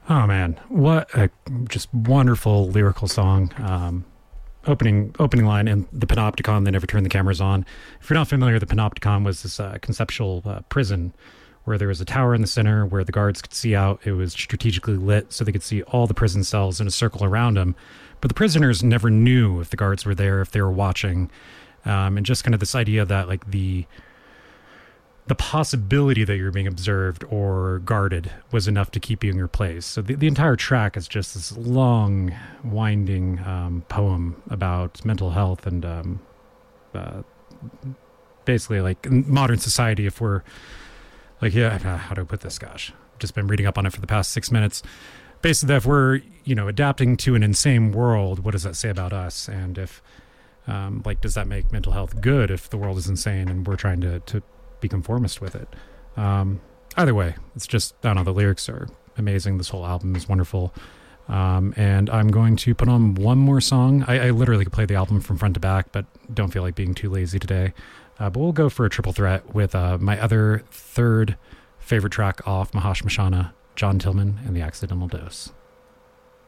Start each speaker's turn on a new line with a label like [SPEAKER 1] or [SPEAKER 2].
[SPEAKER 1] Oh man, what a just wonderful lyrical song. Opening line in the Panopticon, they never turned the cameras on. If you're not familiar, the Panopticon was this conceptual prison where there was a tower in the center where the guards could see out. It was strategically lit so they could see all the prison cells in a circle around them. But the prisoners never knew if the guards were there, if they were watching. And just kind of this idea that like the possibility that you're being observed or guarded was enough to keep you in your place. So the entire track is just this long, winding poem about mental health and basically like in modern society, if we're like, yeah, how do I put this? Gosh, I've just been reading up on it for the past 6 minutes. Basically, if we're, adapting to an insane world, what does that say about us? And if, does that make mental health good if the world is insane and we're trying to be conformist with it? Either way, it's just, I don't know, the lyrics are amazing. This whole album is wonderful. And I'm going to put on one more song. I literally could play the album from front to back, but don't feel like being too lazy today. But we'll go for a triple threat with my other third favorite track off Mahashmashana, John Tillman and the Accidental Dose.